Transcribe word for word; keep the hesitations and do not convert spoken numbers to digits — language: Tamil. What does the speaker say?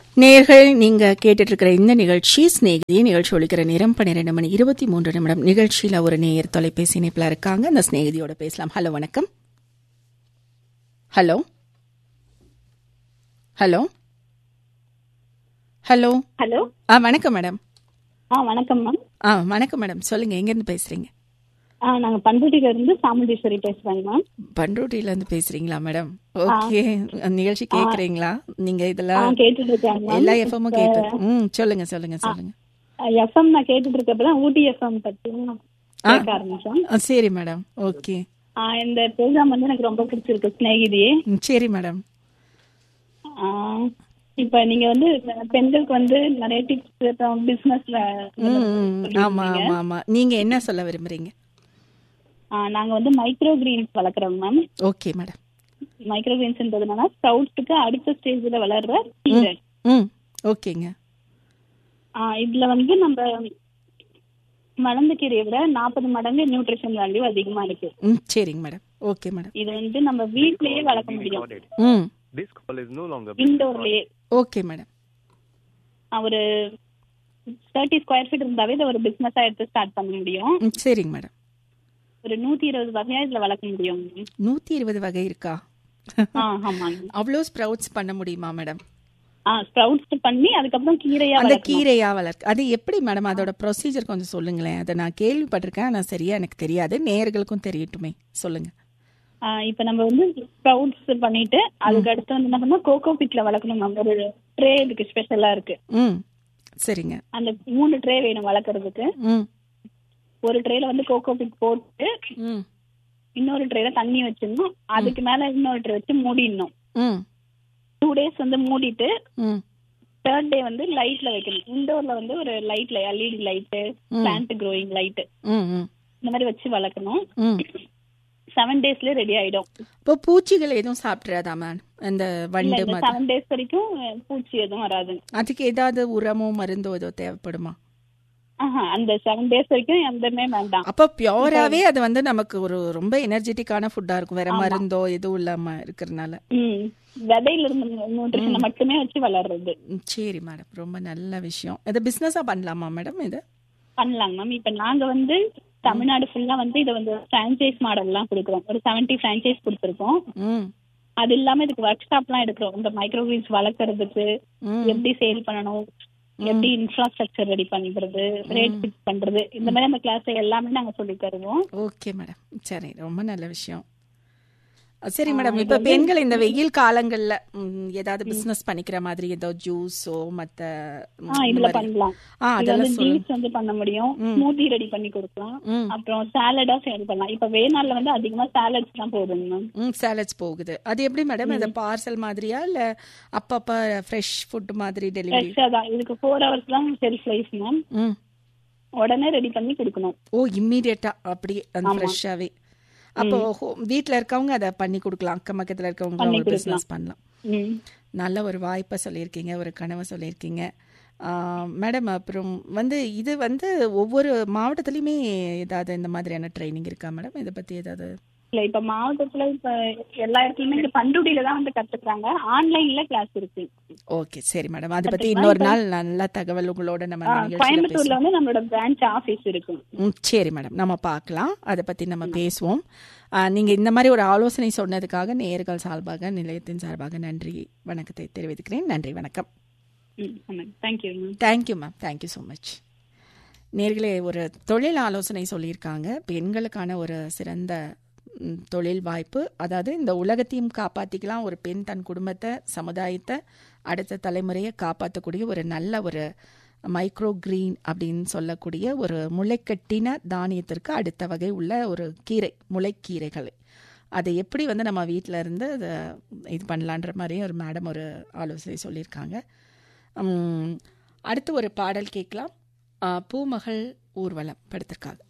நேயர்கள், நீங்க கேட்டுட்டு இருக்கிற இந்த நிகழ்ச்சி ஸ்நேகிதி நிகழ்ச்சி. ஒழிக்கிற நேரம் பன்னிரண்டு மணி இருபத்தி மூன்று நிமிடம். நிகழ்ச்சியில ஒரு நேயர் தொலைபேசி இணைப்புல இருக்காங்க. அந்த ஸ்நேகிதியோட பேசலாம். ஹலோ, வணக்கம். ஹலோ ஹலோ ஹலோ ஹலோ ஆ வணக்கம் மேடம். ஆ வணக்கம் மேம். ஆ வணக்கம் மேடம், சொல்லுங்க, எங்க இருந்து பேசுறீங்க? ஆ நாங்க பண்ருட்டில இருந்து சாமுண்டீஸ்வரி பேசுறேங்க மேம். பண்ருட்டில இருந்து பேசுறீங்களா மேடம்? ஓகே, நிகழ்ச்சி கேக்குறீங்களா நீங்க? ஆ இதெல்லாம் கேட்டுட்டு இருக்கேன் மேம். எல்லா எஃப்எம்மும் கேட்டு ம் சொல்லுங்க சொல்லுங்க சொல்லுங்க. எஃப்எம் நான் கேட்டுட்டு இருக்கப்பதான் ஊட்டி எஃப்எம் பத்தி கேட்க ஆரம்பிச்சோம். ஆ, சரி மேடம். ஓகே. ஆ, இந்த ப்ரோக்ராம் வந்து எனக்கு ரொம்ப பிடிச்சிருக்கு, ஸ்நேகிதி. ம், சரி மேடம். ஆ, இப்ப நீங்க வந்து பெண்களுக்கு வந்து நிறைய டிப்ஸ் பிசினஸ்ல ம், ம், ஆமா ஆமா ஆமா. நீங்க என்ன சொல்ல விரும்புறீங்க? நாங்க வந்து மைக்ரோ கிரீன்ஸ் வளர்க்குறோம் மேம். Okay madam. மைக்ரோ கிரீன்ஸ்ன்றதுனால ஸ்ப்ரவுட்ஸ்க்கு அடுத்த ஸ்டேஜ்ல வளர்ற கீரை. ம், ஓகேங்க. ஆ, இதுல வந்து நம்ம மலர்ந்த கீரையை விட நாற்பது மடங்கு நியூட்ரிஷன் வேல்யூ அதிகமா இருக்கு. ம், சரிங்க மேடம். Okay madam. இது வந்து நம்ம வீட்லயே வளர்க்க முடியும். ம், இன்டோர்லயே. Okay madam. ஒரு தேர்ட்டி ஸ்கொயர் ஃபீட் இருந்தாவே இதை ஒரு பிசினஸா எடுத்து ஸ்டார்ட் பண்ண முடியும். ம், சரிங்க மேடம். ஒரு நூத்தி இருபது வகையா இதுல வளர்க்க முடியும். நூத்தி இருபது வகை இருக்கா? ஆ, ஆமாங்க. அவ்வளோ ஸ்ப்ரவுட்ஸ் பண்ண முடியுமா மேடம்? ஆ, ஸ்ப்ரவுட்ஸ் பண்ணி அதுக்கப்புறம் கீரையா அந்த வளர்க்கணும். கீரையா வளர்க்க அது எப்படி மேடம்? அதோட ப்ரொசீஜர் கொஞ்சம் சொல்லுங்களேன். அதை நான் கேள்விப்பட்டிருக்கேன், ஆனால் சரியா எனக்கு தெரியாது. நேயர்களுக்கும் தெரியட்டுமே, சொல்லுங்க. ஆ, இப்ப நம்ம வந்து ஸ்ப்ரவுட்ஸ் பண்ணிட்டு அதுக்கு அடுத்து வந்து என்ன பண்ணா கோகோ பிட்ல வளர்க்கணும். நம்ம ஒரு ட்ரே இதுக்கு ஸ்பெஷலா இருக்கு. ம், சரிங்க. அந்த மூணு ட்ரே வேணும் வளர்க்கறதுக்கு. ம், ஒரு ட்ரேல வந்து கோகோ பிட் போட்டு ம், இன்னொரு ட்ரேல தண்ணி வச்சிடணும். அதுக்கு மேல இன்னொரு ட்ரே வச்சு மூடிடணும். ம், டூ டேஸ் வந்து மூடிட்டு ம், தேர்ட் டே வந்து லைட்ல வைக்கணும். இண்டோர்ல வந்து ஒரு லைட்ல LED light, plant growing light ம், ம், இந்த மாதிரி வச்சு வளர்க்கணும். ம். செவன் டேஸ்ல ரெடி ஆயிடும். இப்போ பூச்சிகள் எதுவும் சாப்பிட்றாதா மேம்? அந்த வண்டு மாதிரி செவன் டேஸ் வரைக்கும் பூச்சி எதுவும் வராது. அதுக்கு ஏதாவது உரமோ மருந்தோ ஏதோ தேவைப்படுமா? ஆஹா, அந்த செவன் டேஸ் வரைக்கும் எந்தமே வேண்டாம். அப்போ பியூராவே அது வந்து நமக்கு ஒரு ரொம்ப எனர்ஜெட்டிக்கான ஃபுட்டா இருக்கும், வேற மருந்தோ எதுவும் இல்லாம இருக்கிறதுனால. ம், விதையில இருந்து நியூட்ரிஷனை மட்டுமே வச்சு வளர்றது. ம், சரி மேடம், ரொம்ப நல்ல விஷயம். இதை பிசினஸா பண்ணலாமா மேடம்? இது பண்ணலாங்க மேம். இப்ப நாங்க வந்து தமிழ்நாடு ஃபுல்லா வந்து இதை வந்து பிரான்சைஸ் மாடல் எல்லாம் கொடுக்குறோம். ஒரு செவன்டி பிரான்சைஸ் கொடுத்துருக்கோம். ம், அது இல்லாம இதுக்கு ஒர்க் ஷாப் எல்லாம் எடுக்கிறோம். இந்த மைக்ரோ கிரீன்ஸ் வளர்க்கறதுக்கு எப்படி சேல் பண்ணணும், எப்படி இன்ஃப்ராஸ்ட்ரக்சர் ரெடி பண்றது, ரேட் ஃபிக்ஸ் பண்றது, இந்த மாதிரி அந்த கிளாஸ் எல்லாமே நாங்க சொல்லி தருவோம். ஓகே மேடம், சரி, ரொம்ப நல்ல விஷயம். சரி மேடம், இப்ப பெண்கள் இந்த வெயில் காலங்கள்ல ம், ஏதாவது பிசினஸ் பண்ணிக்கிற மாதிரி ஏதோ ஜூஸோ மத்த ம், ஆ, இந்த இதுல மாதிரி- பண்ணலாம். ஆ, இது அதெல்லாம் வந்து சொல்லு. ஜூஸ் வந்து பண்ண முடியும். ஸ்மூத்தி ரெடி பண்ணி கொடுக்கலாம். ம், அப்புறம் சாலடா சேல் பண்ணலாம். இப்ப வேணால வந்து அதிகமா சாலட்ஸ் தான் போடுங்க மேம். ம், சாலட்ஸ் போகுது. அது எப்படி மேடம்? அது பார்சல் மாதிரியா இல்ல அப்பப்ப ஃப்ரெஷ் ஃபுட் மாதிரி டெலிவரி? ஃப்ரெஷ்ஷா தான். இதுக்கு ஃபோர் ஹவர்ஸ் தான் செல்ஃப் லைஃப் மேம். ம், உடனே ரெடி பண்ணி கொடுக்கணும். ஓ, இம்மீடியட்டா அப்படியே அந்த ஃப்ரெஷ்ஷாவே. அப்போ ஹோ- வீட்ல இருக்கவங்க அதை பண்ணி கொடுக்கலாம், அக்கம் பக்கத்துல இருக்கவங்க ஒரு பிசினஸ் பண்ணலாம். ம். நல்ல ஒரு வாய்ப்பை சொல்லியிருக்கீங்க, ஒரு கனவை சொல்லியிருக்கீங்க மேடம். அப்புறம் வந்து இது வந்து ஒவ்வொரு மாவட்டத்துலையுமே ஏதாவது இந்த மாதிரியான ட்ரைனிங் இருக்கா மேடம்? இதை பற்றி ஏதாவது? இல்ல, இப்ப மாவட்டத்துல இப்ப எல்லா இடத்துலயுமே இந்த பண்ருட்டியில தான் வந்து கத்துக்கிறாங்க. ஆன்லைன்ல கிளாஸ் இருக்கு. ஓகே, சரி மேடம், அதை பற்றி இன்னொரு நாள் நல்ல தகவல் உங்களோட நம்ம அந்த நிகழ்ச்சியில கோயம்புத்தூர்ல பேசுவோம். வந்து நம்மளோட பிரான்ச் ஆபீஸ் இருக்கு. ம், சரி மேடம், நம்ம பார்க்கலாம், அதை பற்றி நம்ம பேசுவோம். ஆ, நீங்க இந்த மாதிரி ஒரு ஆலோசனை சொன்னதுக்காக நேயர்கள் சார்பாக, நிலையத்தின் சார்பாக நன்றி வணக்கத்தை தெரிவித்துக்கிறேன். நன்றி, வணக்கம். Thank you ma'am. Thank you ma'am, thank you so much. நேர்களே, ஒரு தொழில் ஆலோசனை சொல்லியிருக்காங்க. பெண்களுக்கான ஒரு சிறந்த ம், தொழில் வாய்ப்பு. அதாவது இந்த உலகத்தையும் காப்பாற்றிக்கலாம், ஒரு பெண் தன் குடும்பத்தை, சமுதாயத்தை, அடுத்த தலைமுறையை காப்பாற்றக்கூடிய ஒரு நல்ல ஒரு மைக்ரோ கிரீன் அப்படின்னு சொல்லக்கூடிய ஒரு முளைக்கட்டின தானியத்திற்கு அடுத்த வகை உள்ள ஒரு கீரை, முளைக்கீரைகள். அதை எப்படி வந்து நம்ம வீட்டில் இருந்து அதை இது பண்ணலான்ற மாதிரி ஒரு மேடம் ஒரு ஆலோசனை சொல்லியிருக்காங்க. ம், அடுத்து ஒரு பாடல் கேட்கலாம். ஆ, பூமகள் ஊர்வலம் படத்திற்காக.